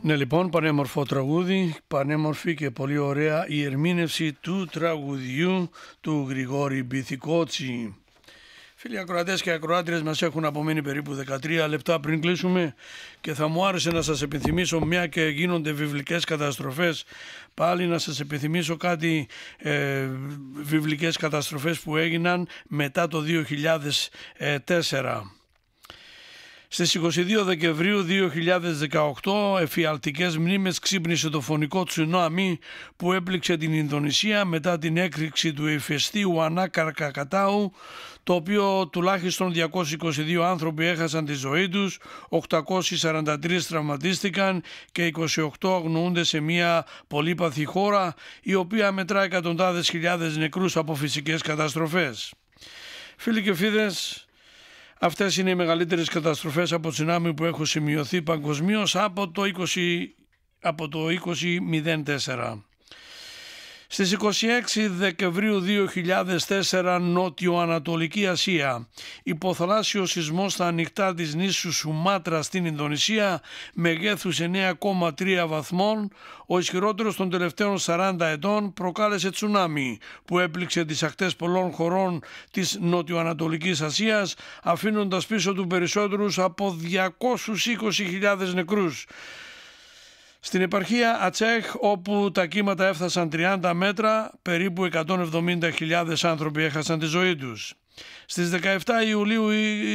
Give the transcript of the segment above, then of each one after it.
Ναι, λοιπόν, πανέμορφο τραγούδι, πανέμορφη και πολύ ωραία η ερμήνευση του τραγουδιού του Γρηγόρη Μπιθικότσι. Φίλοι ακροατές και ακροάτριες, μας έχουν απομείνει περίπου 13 λεπτά πριν κλείσουμε και θα μου άρεσε να σας επιθυμίσω, μια και γίνονται βιβλικές καταστροφές, πάλι να σας επιθυμίσω κάτι βιβλικές καταστροφές που έγιναν μετά το 2004. Στις 22 Δεκεμβρίου 2018 εφιαλτικές μνήμες ξύπνησε το φωνικό τσουνάμι που έπληξε την Ινδονησία μετά την έκρηξη του ηφαιστείου Ανά Κρακατάου, το οποίο τουλάχιστον 222 άνθρωποι έχασαν τη ζωή τους, 843 τραυματίστηκαν και 28 αγνοούνται σε μια πολύπαθη χώρα η οποία μετρά εκατοντάδες χιλιάδες νεκρούς από φυσικές καταστροφές. Φίλοι και φίλες, αυτές είναι οι μεγαλύτερες καταστροφές από τσουνάμι που έχουν σημειωθεί παγκοσμίως από το 2004. Στις 26 Δεκεμβρίου 2004 Νότιο-Ανατολική Ασία, υποθαλάσσιος σεισμός στα ανοιχτά της νήσου Σουμάτρα στην Ινδονησία μεγέθους 9,3 βαθμών, ο ισχυρότερος των τελευταίων 40 ετών, προκάλεσε τσουνάμι που έπληξε τις ακτές πολλών χωρών της Νότιο-Ανατολικής Ασίας, αφήνοντας πίσω του περισσότερους από 220.000 νεκρούς. Στην επαρχία Ατσέχ, όπου τα κύματα έφτασαν 30 μέτρα, περίπου 170.000 άνθρωποι έχασαν τη ζωή τους. Στις 17 Ιουλίου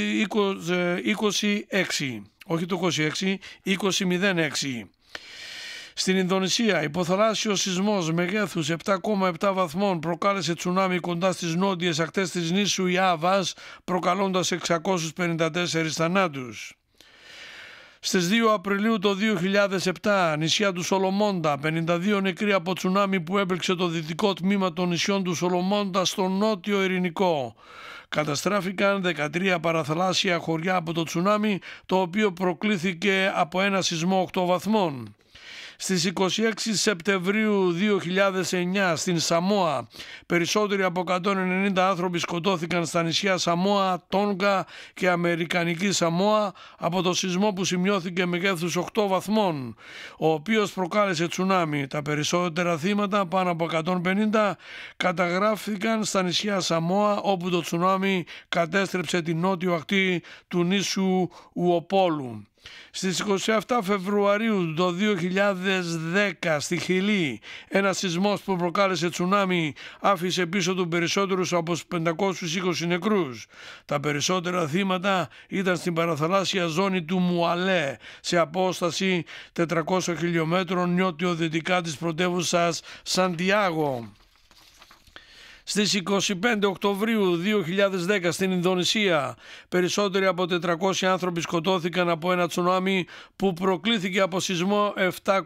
2006, στην Ινδονησία, υποθαλάσσιος σεισμός μεγέθους 7,7 βαθμών προκάλεσε τσουνάμι κοντά στις νότιες ακτές της νήσου Ιάβας, προκαλώντας 654 θανάτους. Στις 2 Απριλίου το 2007, νησιά του Σολομόντα, 52 νεκροί από τσουνάμι που έπληξε το δυτικό τμήμα των νησιών του Σολομόντα στο νότιο Ειρηνικό. Καταστράφηκαν 13 παραθαλάσσια χωριά από το τσουνάμι, το οποίο προκλήθηκε από ένα σεισμό 8 βαθμών. Στις 26 Σεπτεμβρίου 2009 στην Σαμόα, περισσότεροι από 190 άνθρωποι σκοτώθηκαν στα νησιά Σαμόα, Τόνγκα και Αμερικανική Σαμόα από το σεισμό που σημειώθηκε μεγέθους 8 βαθμών, ο οποίος προκάλεσε τσουνάμι. Τα περισσότερα θύματα, πάνω από 150, καταγράφηκαν στα νησιά Σαμόα, όπου το τσουνάμι κατέστρεψε την νότιο ακτή του νήσου Ουοπόλου. Στις 27 Φεβρουαρίου το 2010 στη Χιλή, ένα σεισμός που προκάλεσε τσουνάμι άφησε πίσω του περισσότερους από 520 νεκρούς. Τα περισσότερα θύματα ήταν στην παραθαλάσσια ζώνη του Μουαλέ, σε απόσταση 400 χιλιόμετρων νότιο-δυτικά της πρωτεύουσας Σαντιάγο. Στις 25 Οκτωβρίου 2010 στην Ινδονησία, περισσότεροι από 400 άνθρωποι σκοτώθηκαν από ένα τσουνάμι που προκλήθηκε από σεισμό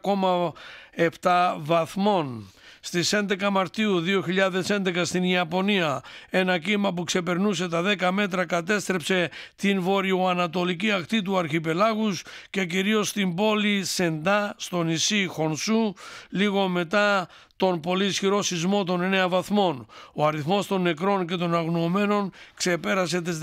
7,7 βαθμών. Στις 11 Μαρτίου 2011 στην Ιαπωνία, ένα κύμα που ξεπερνούσε τα 10 μέτρα κατέστρεψε την βορειοανατολική ακτή του αρχιπελάγους και κυρίως την πόλη Σεντά στο νησί Χονσού, λίγο μετά τον πολύ ισχυρό σεισμό των 9 βαθμών. Ο αριθμός των νεκρών και των αγνοωμένων ξεπέρασε τις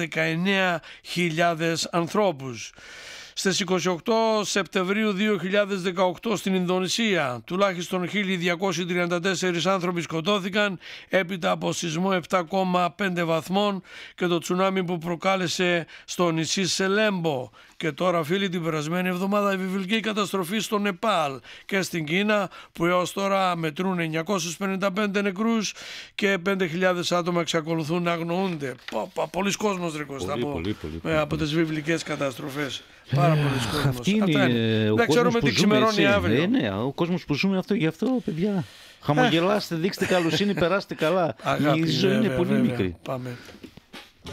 19.000 ανθρώπους. Στις 28 Σεπτεμβρίου 2018 στην Ινδονησία, τουλάχιστον 1.234 άνθρωποι σκοτώθηκαν έπειτα από σεισμό 7,5 βαθμών και το τσουνάμι που προκάλεσε στο νησί Σελέμπο. Και τώρα, φίλοι, την περασμένη εβδομάδα η βιβλική καταστροφή στο Νεπάλ και στην Κίνα, που έως τώρα μετρούν 955 νεκρούς και 5.000 άτομα εξακολουθούν να αγνοούνται. Πολλοί κόσμος, ρε Κώστα, από τις βιβλικές καταστροφές. Πάρα πολλοί κόσμος. Αυτή είναι ο κόσμος που ζούμε αύριο. Ναι, ο κόσμος που ζούμε γι' αυτό, παιδιά. Χαμογελάστε, δείξτε καλοσύνη, περάστε καλά. Η ζωή είναι πολύ μικρή. Πάμε.